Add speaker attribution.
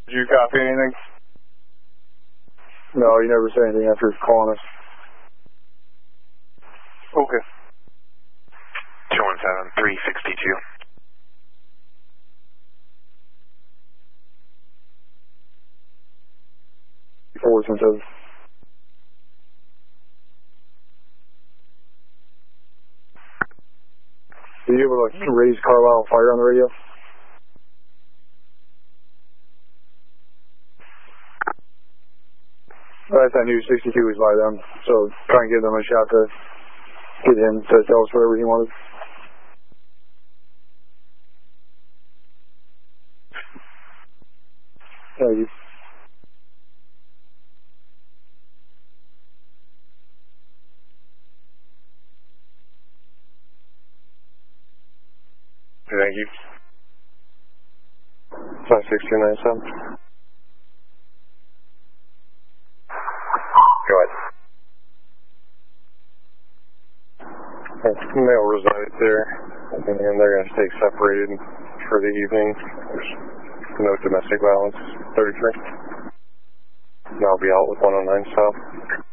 Speaker 1: Did you copy anything?
Speaker 2: No, you never said anything after calling us.
Speaker 1: Okay.
Speaker 3: 217-362.
Speaker 2: Forward since those. Are you able to raise Carlisle Fire on the radio? I knew 62 was by them, so try and give them a shot to get him to tell us whatever he wanted. Thank you.
Speaker 1: Thank you. 56297.
Speaker 3: Go ahead.
Speaker 1: Male resides there, and they're going to stay separated for the evening. There's no domestic violence. 33. And I'll be out with 109 South.